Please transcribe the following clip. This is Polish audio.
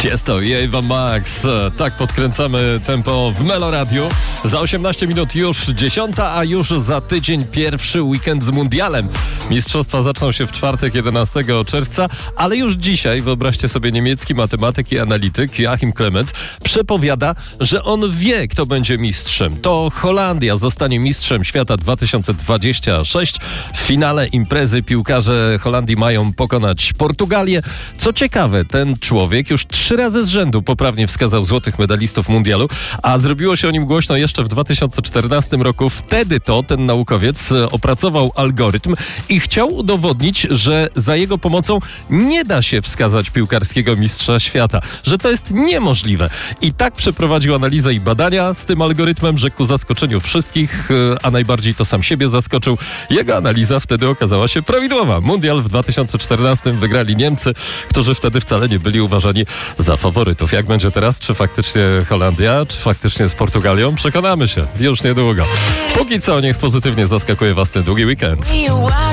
Tiesto i Ava Max. Tak podkręcamy tempo w Meloradiu. Za 18 minut już 10, a już za tydzień pierwszy weekend z mundialem. Mistrzostwa zaczną się w czwartek 11 czerwca, ale już dzisiaj, wyobraźcie sobie, niemiecki matematyk i analityk Joachim Clement przepowiada, że on wie, kto będzie mistrzem. To Holandia zostanie mistrzem świata 2026. W finale imprezy piłkarze Holandii mają pokonać Portugalię. Co ciekawe, ten człowiek już 3 razy z rzędu poprawnie wskazał złotych medalistów mundialu, a zrobiło się o nim głośno jeszcze w 2014 roku. Wtedy to ten naukowiec opracował algorytm i chciał udowodnić, że za jego pomocą nie da się wskazać piłkarskiego mistrza świata, że to jest niemożliwe. I tak przeprowadził analizę i badania z tym algorytmem, że ku zaskoczeniu wszystkich, a najbardziej to sam siebie zaskoczył, jego analiza wtedy okazała się prawidłowa. Mundial w 2014 wygrali Niemcy, którzy wtedy wcale nie byli uważani za faworytów. Jak będzie teraz? Czy faktycznie Holandia? Czy faktycznie z Portugalią? Przekonamy się już niedługo. Póki co niech pozytywnie zaskakuje was ten długi weekend.